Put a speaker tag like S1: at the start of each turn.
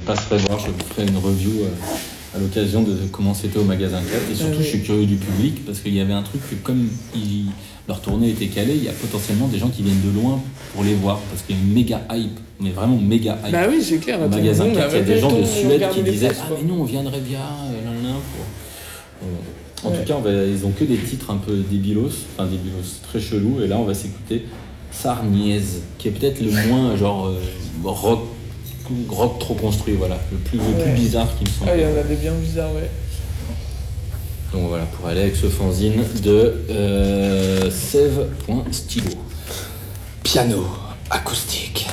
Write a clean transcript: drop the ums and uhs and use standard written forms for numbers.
S1: passerai voir, je ferai une review à l'occasion de comment c'était au magasin 4. Et surtout, je suis curieux du public parce qu'il y avait un truc que comme leur tournée était calée, il y a potentiellement des gens qui viennent de loin pour les voir parce qu'il y a une méga hype, mais vraiment méga hype.
S2: Bah oui, c'est clair.
S1: Au magasin 4, il y a des gens de Suède qui disaient
S2: places,
S1: ah mais nous on viendrait bien, En tout cas, ils ont que des titres un peu débilos, très chelous. Et là, on va s'écouter Sarniez, qui est peut-être le moins genre rock trop construit, voilà, le plus bizarre qui me semble.
S2: Ah, il y en avait bien bizarre, ouais.
S1: Donc voilà, pour aller avec ce fanzine de Sève.stylo. Piano acoustique.